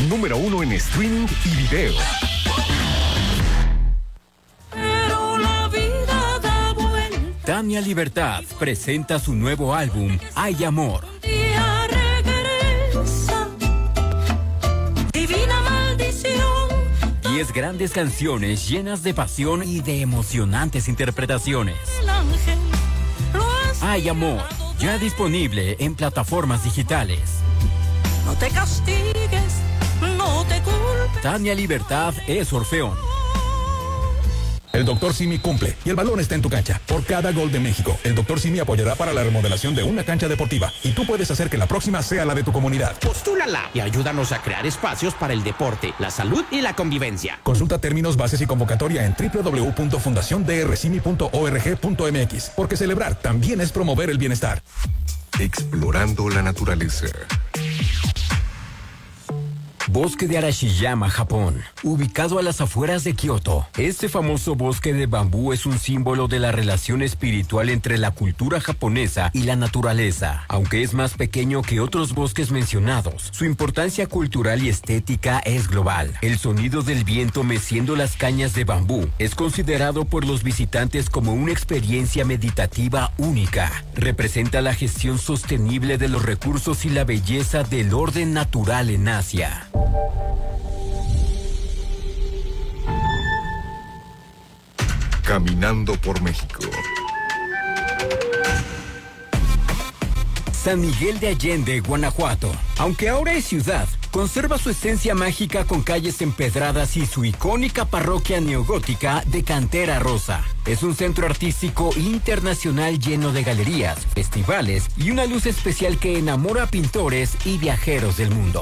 número 1 en streaming y video. Tania Libertad presenta su nuevo álbum, Hay Amor. 10 grandes canciones llenas de pasión y de emocionantes interpretaciones. Hay Amor, ya disponible en plataformas digitales. No te castigues, no te culpes. Tania Libertad es Orfeón. El Dr. Simi cumple y el balón está en tu cancha. Por cada gol de México, el Dr. Simi apoyará para la remodelación de una cancha deportiva y tú puedes hacer que la próxima sea la de tu comunidad. Postúlala y ayúdanos a crear espacios para el deporte, la salud y la convivencia. Consulta términos, bases y convocatoria en www.fundaciondrcimi.org.mx, porque celebrar también es promover el bienestar. Explorando la naturaleza. Bosque de Arashiyama, Japón, ubicado a las afueras de Kioto. Este famoso bosque de bambú es un símbolo de la relación espiritual entre la cultura japonesa y la naturaleza. Aunque es más pequeño que otros bosques mencionados, su importancia cultural y estética es global. El sonido del viento meciendo las cañas de bambú es considerado por los visitantes como una experiencia meditativa única. Representa la gestión sostenible de los recursos y la belleza del orden natural en Asia. Caminando por México. San Miguel de Allende, Guanajuato. Aunque ahora es ciudad, conserva su esencia mágica con calles empedradas y su icónica parroquia neogótica de cantera rosa. Es un centro artístico internacional lleno de galerías, festivales y una luz especial que enamora a pintores y viajeros del mundo.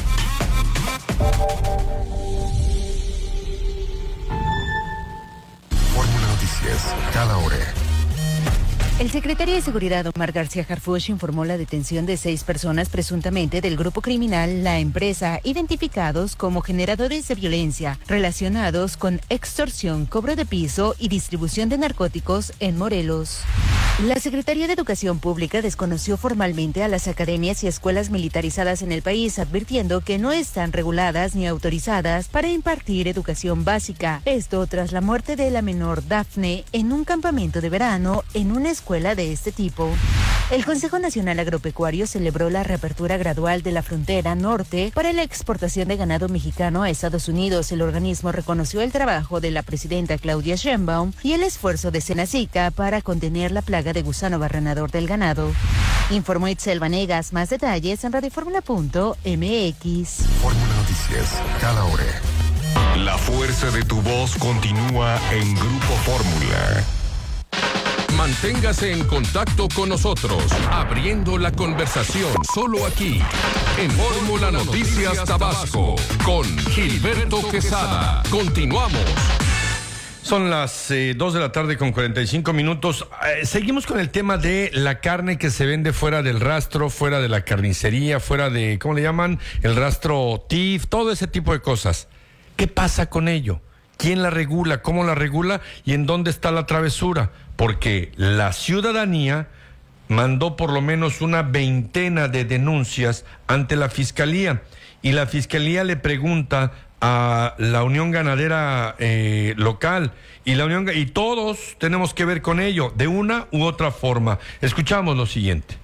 Fórmula Noticias, cada hora. El secretario de Seguridad, Omar García Harfuch, informó la detención de 6 personas presuntamente del grupo criminal La Empresa, identificados como generadores de violencia, relacionados con extorsión, cobro de piso y distribución de narcóticos en Morelos. La Secretaría de Educación Pública desconoció formalmente a las academias y escuelas militarizadas en el país, advirtiendo que no están reguladas ni autorizadas para impartir educación básica. Esto tras la muerte de la menor Dafne en un campamento de verano en una escuela de este tipo. El Consejo Nacional Agropecuario celebró la reapertura gradual de la frontera norte para la exportación de ganado mexicano a Estados Unidos. El organismo reconoció el trabajo de la presidenta Claudia Sheinbaum y el esfuerzo de Senacica para contener la plaga de gusano barrenador del ganado. Informó Itzel Vanegas. Más detalles en radioformula.mx. Fórmula Noticias, cada hora. La fuerza de tu voz continúa en Grupo Fórmula. Manténgase en contacto con nosotros, abriendo la conversación solo aquí, en Fórmula Noticias Tabasco, con Gilberto Quesada. Continuamos. Son las 2 de la tarde con 45 minutos. Seguimos con el tema de la carne que se vende fuera del rastro, fuera de la carnicería, fuera de, ¿cómo le llaman? El rastro TIF, todo ese tipo de cosas. ¿Qué pasa con ello? ¿Quién la regula? ¿Cómo la regula? ¿Y en dónde está la travesura? Porque la ciudadanía mandó por lo menos una veintena de denuncias ante la Fiscalía y la Fiscalía le pregunta a la Unión Ganadera local y todos tenemos que ver con ello de una u otra forma. Escuchamos lo siguiente.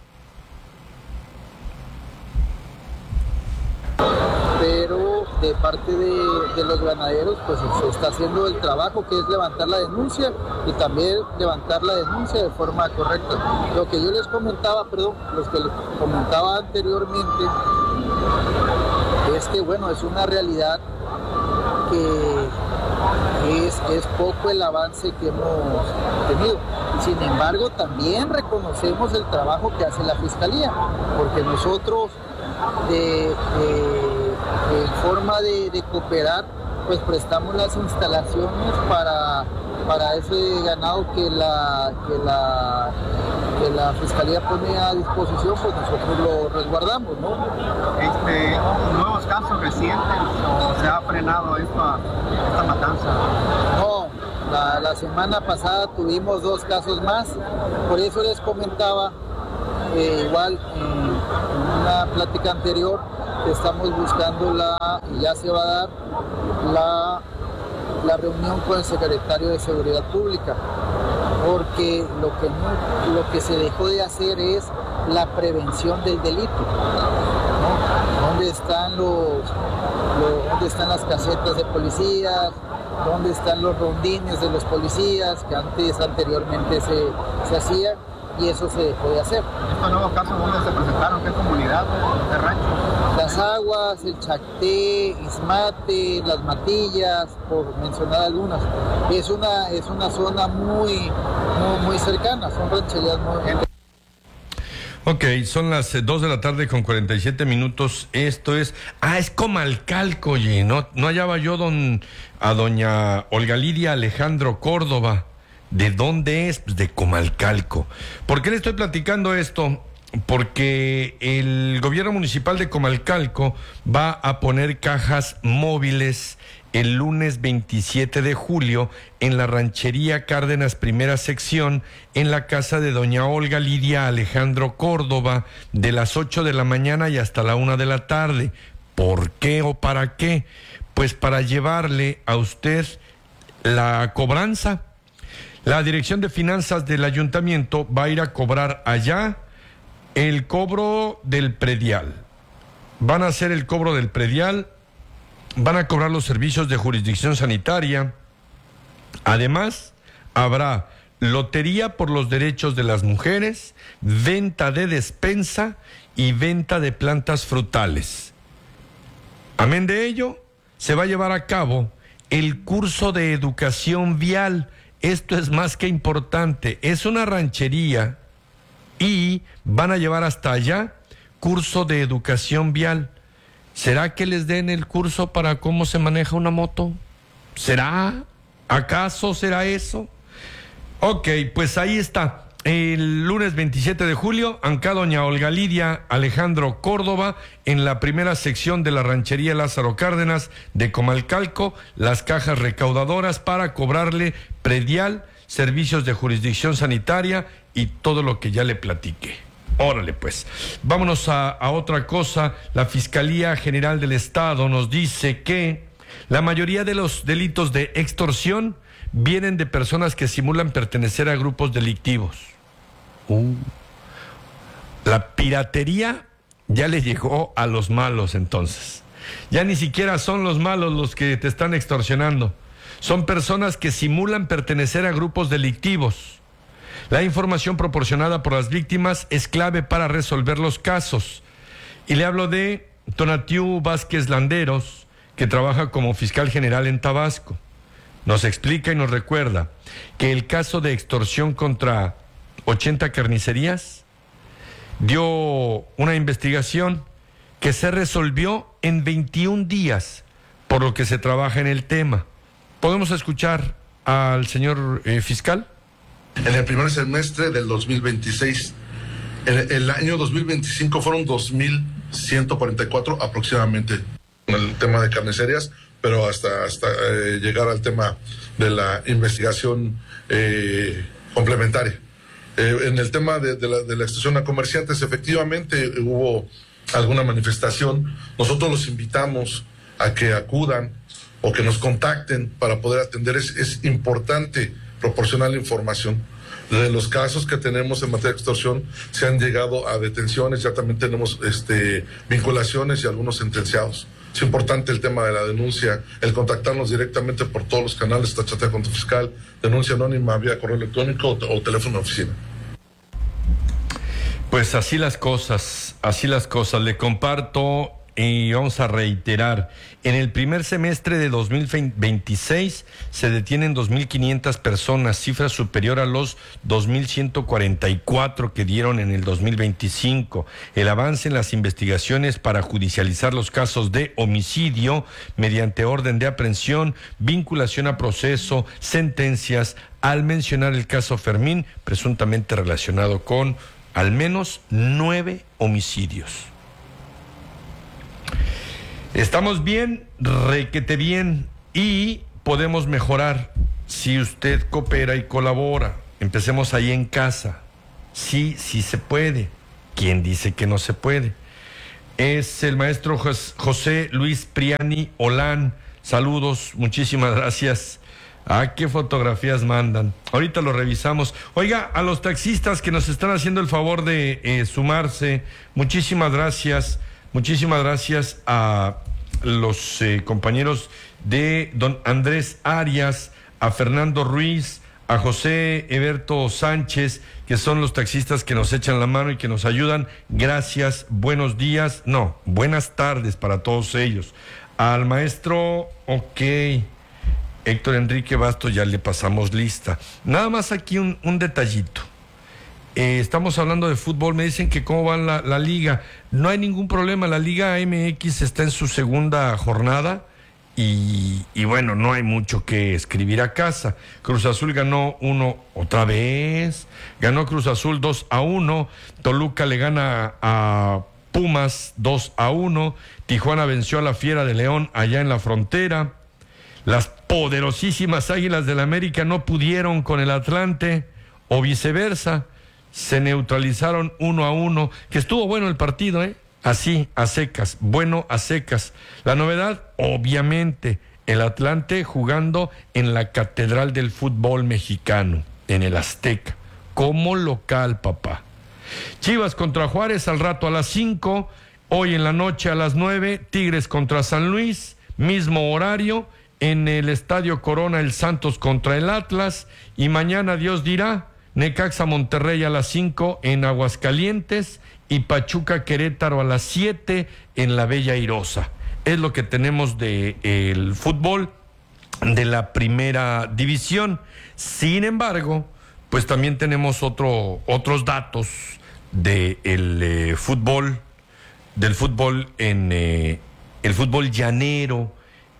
Pero de parte de los ganaderos pues se está haciendo el trabajo que es levantar la denuncia y también levantar la denuncia de forma correcta. Lo que yo les comentaba, anteriormente es que bueno, es una realidad que es poco el avance que hemos tenido. Sin embargo, también reconocemos el trabajo que hace la Fiscalía, porque nosotros en forma de cooperar, pues prestamos las instalaciones para ese ganado que la Fiscalía pone a disposición, pues nosotros lo resguardamos, ¿no? ¿Nuevos casos recientes o se ha frenado esta matanza? No, la semana pasada tuvimos 2 casos más, por eso les comentaba igual en una plática anterior estamos buscando y ya se va a dar la reunión con el secretario de Seguridad Pública, porque lo que se dejó de hacer es la prevención del delito, ¿no? ¿Dónde están las casetas de policías? ¿Dónde están los rondines de los policías que anteriormente se hacían? Y eso se dejó de hacer. ¿Estos nuevos casos dónde se presentaron? ¿Qué comunidad? ¿Qué rancho? Las Aguas, el Chacté, Ismate, Las Matillas, por mencionar algunas. Es una zona muy cercana, son rancherías muy... Ok, son las 2 de la tarde con 47 minutos. Esto es Comalcalco, oye, no hallaba yo a doña Olga Lidia Alejandro Córdoba. ¿De dónde es? Pues de Comalcalco. ¿Por qué le estoy platicando esto? Porque el gobierno municipal de Comalcalco va a poner cajas móviles el lunes 27 de julio en la ranchería Cárdenas Primera Sección, en la casa de doña Olga Lidia Alejandro Córdoba, de las 8 de la mañana y hasta la 1 de la tarde. ¿Por qué o para qué? Pues para llevarle a usted la cobranza. La Dirección de Finanzas del Ayuntamiento va a ir a cobrar allá el cobro del predial. Van a hacer el cobro del predial, van a cobrar los servicios de jurisdicción sanitaria. Además, habrá lotería por los derechos de las mujeres, venta de despensa y venta de plantas frutales. Amén de ello, se va a llevar a cabo el curso de educación vial. Esto es más que importante, es una ranchería y van a llevar hasta allá curso de educación vial. ¿Será que les den el curso para cómo se maneja una moto? ¿Será? ¿Acaso será eso? Ok, pues ahí está. El lunes 27 de julio, acá doña Olga Lidia Alejandro Córdoba, en la primera sección de la ranchería Lázaro Cárdenas de Comalcalco, las cajas recaudadoras para cobrarle predial, servicios de jurisdicción sanitaria y todo lo que ya le platiqué. Órale pues, vámonos a otra cosa. La Fiscalía General del Estado nos dice que la mayoría de los delitos de extorsión vienen de personas que simulan pertenecer a grupos delictivos. La piratería ya le llegó a los malos entonces. Ya ni siquiera son los malos los que te están extorsionando. Son personas que simulan pertenecer a grupos delictivos. La información proporcionada por las víctimas es clave para resolver los casos. Y le hablo de Tonatiu Vázquez Landeros, que trabaja como fiscal general en Tabasco. Nos explica y nos recuerda que el caso de extorsión contra 80 carnicerías dio una investigación que se resolvió en 21 días, por lo que se trabaja en el tema. ¿Podemos escuchar al señor fiscal? En el primer semestre del 2026, el año 2025 fueron 2.144 aproximadamente en el tema de carnicerías, pero hasta llegar al tema de la investigación complementaria. En el tema de la extorsión a comerciantes, efectivamente hubo alguna manifestación. Nosotros los invitamos a que acudan o que nos contacten para poder atender. Es importante proporcionar la información. De los casos que tenemos en materia de extorsión, se han llegado a detenciones, ya también tenemos vinculaciones y algunos sentenciados. Es importante el tema de la denuncia, el contactarnos directamente por todos los canales, chatea con tu fiscal, denuncia anónima vía correo electrónico o teléfono de oficina. Pues así las cosas. Le comparto y vamos a reiterar. En el primer semestre de 2026 se detienen 2.500 personas, cifra superior a los 2.144 que dieron en el 2025. El avance en las investigaciones para judicializar los casos de homicidio mediante orden de aprehensión, vinculación a proceso, sentencias, al mencionar el caso Fermín, presuntamente relacionado con al menos 9 homicidios. Estamos bien, requete bien, y podemos mejorar si usted coopera y colabora. Empecemos ahí en casa. Sí se puede. ¿Quién dice que no se puede? es el maestro José Luis Priani Olán. Saludos, muchísimas gracias. Qué fotografías mandan. Ahorita lo revisamos. Oiga, a los taxistas que nos están haciendo el favor de sumarse, muchísimas gracias. Muchísimas gracias a los compañeros de don Andrés Arias, a Fernando Ruiz, a José Eberto Sánchez, que son los taxistas que nos echan la mano y que nos ayudan. Gracias, buenos días, no, buenas tardes para todos ellos. Al maestro, Héctor Enrique Bastos, ya le pasamos lista. Nada más aquí un detallito. Estamos hablando de fútbol, me dicen que cómo va la liga. No hay ningún problema, la Liga MX está en su segunda jornada y bueno, no hay mucho que escribir a casa. Cruz Azul ganó otra vez, ganó Cruz Azul 2-1, Toluca le gana a Pumas 2-1, Tijuana venció a la Fiera de León allá en la frontera, las poderosísimas Águilas del América no pudieron con el Atlante, o viceversa, se neutralizaron 1-1, que estuvo bueno el partido, así, a secas, bueno a secas. La novedad, obviamente, el Atlante jugando en la Catedral del Fútbol Mexicano, en el Azteca, como local, papá. Chivas contra Juárez al rato a las 5, hoy en la noche a las 9, Tigres contra San Luis, mismo horario, en el Estadio Corona el Santos contra el Atlas, y mañana Dios dirá, Necaxa Monterrey a las 5 en Aguascalientes y Pachuca Querétaro a las 7 en la Bella Airosa. Es lo que tenemos del fútbol de la primera división. Sin embargo, pues también tenemos otros datos del fútbol en el fútbol llanero,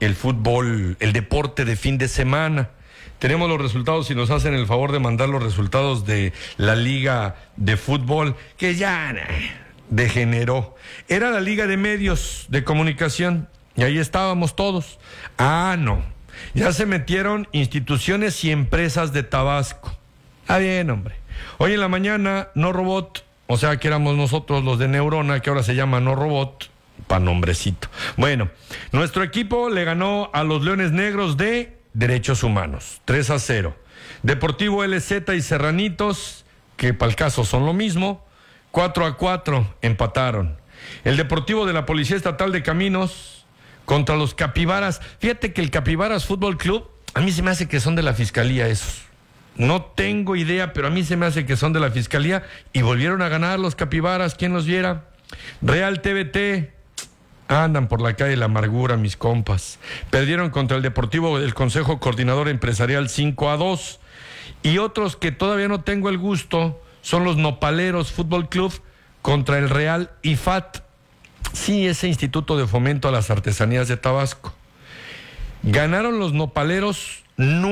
el deporte de fin de semana. Tenemos los resultados, si nos hacen el favor de mandar los resultados de la Liga de Fútbol, que ya degeneró. Era la Liga de Medios de Comunicación, y ahí estábamos todos. No, ya se metieron instituciones y empresas de Tabasco. Bien, hombre. Hoy en la mañana, No Robot, o sea que éramos nosotros los de Neurona, que ahora se llama No Robot, pa' nombrecito. Bueno, nuestro equipo le ganó a los Leones Negros de Derechos Humanos, 3-0. Deportivo LZ y Serranitos, que para el caso son lo mismo, 4-4, empataron. El Deportivo de la Policía Estatal de Caminos contra los Capibaras. Fíjate que el Capibaras Fútbol Club, a mí se me hace que son de la Fiscalía esos. No tengo idea, pero a mí se me hace que son de la Fiscalía y volvieron a ganar los Capibaras, ¿quién los viera? Real TVT, andan por la calle de la amargura, mis compas. Perdieron contra el Deportivo del Consejo Coordinador Empresarial 5-2. Y otros que todavía no tengo el gusto son los Nopaleros Fútbol Club contra el Real IFAT. Sí, ese Instituto de Fomento a las Artesanías de Tabasco. Ganaron los Nopaleros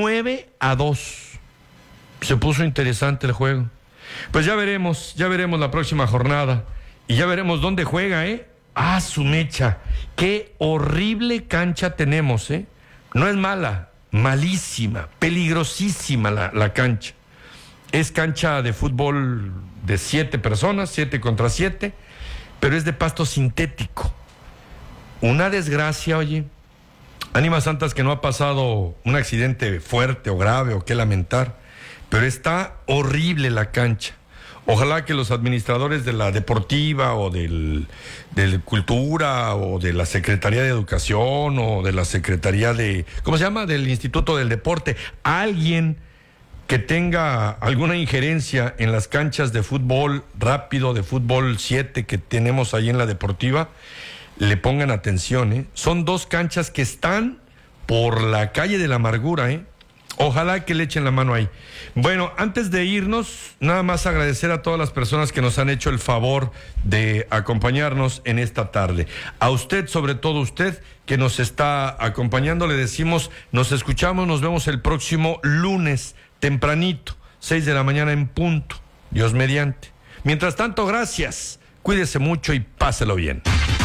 9-2. Se puso interesante el juego. Pues ya veremos la próxima jornada. Y ya veremos dónde juega, su mecha. Qué horrible cancha tenemos, No es mala, malísima, peligrosísima la cancha. Es cancha de fútbol de 7 personas, 7 contra 7, pero es de pasto sintético. Una desgracia, oye. Ánimas santas que no ha pasado un accidente fuerte o grave o que lamentar, pero está horrible la cancha. Ojalá que los administradores de la Deportiva o del Cultura o de la Secretaría de Educación o de la Secretaría de, ¿cómo se llama?, del Instituto del Deporte, alguien que tenga alguna injerencia en las canchas de fútbol rápido, de fútbol 7 que tenemos ahí en la Deportiva, le pongan atención, Son 2 canchas que están por la calle de la amargura, Ojalá que le echen la mano ahí. Bueno, antes de irnos, nada más agradecer a todas las personas que nos han hecho el favor de acompañarnos en esta tarde. A usted, sobre todo usted, que nos está acompañando, le decimos, nos escuchamos, nos vemos el próximo lunes, tempranito, 6 de la mañana en punto, Dios mediante. Mientras tanto, gracias, cuídese mucho y páselo bien.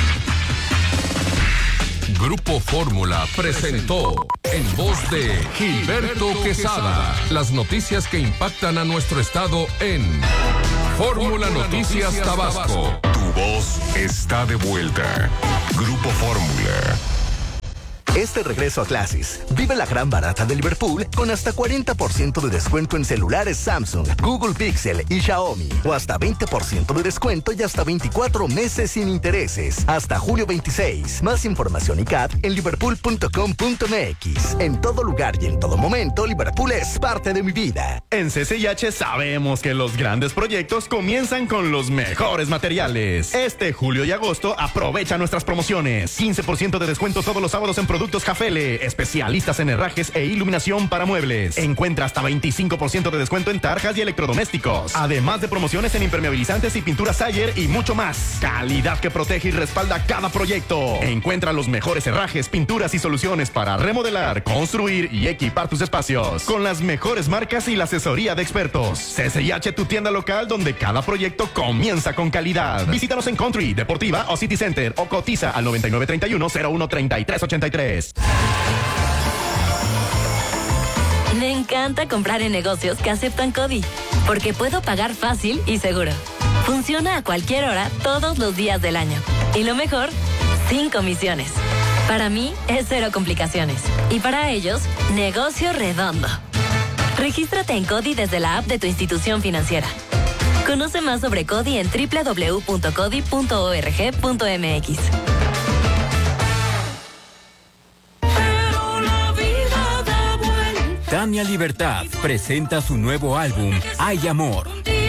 Grupo Fórmula presentó en voz de Gilberto Quesada las noticias que impactan a nuestro estado en Fórmula Noticias Tabasco. voz está de vuelta. Grupo Fórmula. Este regreso a clases, vive la gran barata de Liverpool con hasta 40% de descuento en celulares Samsung, Google Pixel y Xiaomi. O hasta 20% de descuento y hasta 24 meses sin intereses. Hasta julio 26. Más información y CAT en liverpool.com.mx. En todo lugar y en todo momento, Liverpool es parte de mi vida. En CCIH sabemos que los grandes proyectos comienzan con los mejores materiales. Este julio y agosto aprovecha nuestras promociones. 15% de descuento todos los sábados en productos Jafele, especialistas en herrajes e iluminación para muebles. Encuentra hasta 25% de descuento en tarjas y electrodomésticos. Además de promociones en impermeabilizantes y pinturas Sayer y mucho más. Calidad que protege y respalda cada proyecto. Encuentra los mejores herrajes, pinturas y soluciones para remodelar, construir y equipar tus espacios. Con las mejores marcas y la asesoría de expertos. CCIH, tu tienda local donde cada proyecto comienza con calidad. Visítanos en Country, Deportiva o City Center o cotiza al 9931-013383. Me encanta comprar en negocios que aceptan CODI, porque puedo pagar fácil y seguro. Funciona a cualquier hora, todos los días del año. Y lo mejor, sin comisiones. Para mí, es cero complicaciones. Y para ellos, negocio redondo. Regístrate en CODI desde la app de tu institución financiera. Conoce más sobre CODI en www.codi.org.mx. Tania Libertad presenta su nuevo álbum, Hay Amor.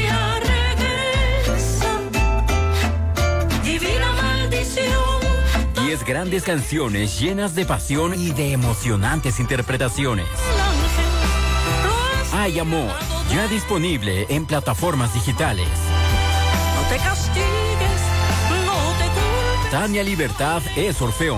10 grandes canciones llenas de pasión y de emocionantes interpretaciones. Hay Amor, ya disponible en plataformas digitales. No te castigues, no te culpes. Tania Libertad es Orfeón.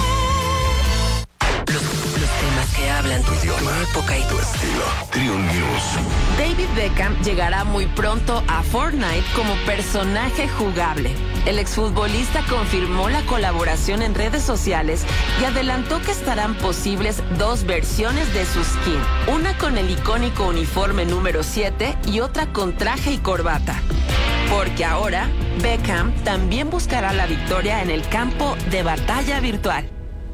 Que hablan tu idioma, tu época y tu estilo. Triun News. David Beckham llegará muy pronto a Fortnite como personaje jugable. El exfutbolista confirmó la colaboración en redes sociales y adelantó que estarán posibles 2 versiones de su skin. Una con el icónico uniforme número 7 y otra con traje y corbata. Porque ahora, Beckham también buscará la victoria en el campo de batalla virtual.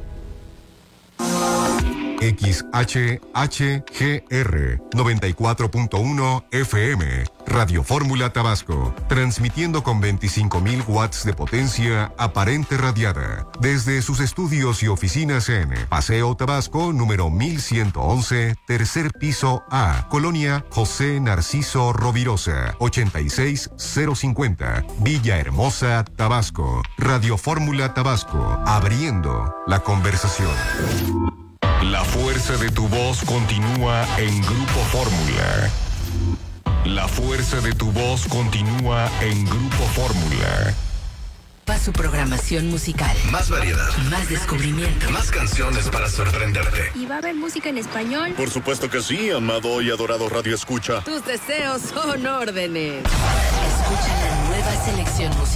XHHGR 94.1 FM, Radio Fórmula Tabasco, transmitiendo con 25.000 watts de potencia aparente radiada, desde sus estudios y oficinas en Paseo Tabasco, número 1111, tercer piso A, Colonia José Narciso Rovirosa, 86050, Villahermosa, Tabasco. Radio Fórmula Tabasco, abriendo la conversación. La fuerza de tu voz continúa en Grupo Fórmula. La fuerza de tu voz continúa en Grupo Fórmula. Va su programación musical. Más variedad. Más descubrimiento. Más canciones para sorprenderte. ¿Y va a haber música en español? Por supuesto que sí, amado y adorado Radio Escucha. Tus deseos son órdenes. Escucha la nueva selección musical.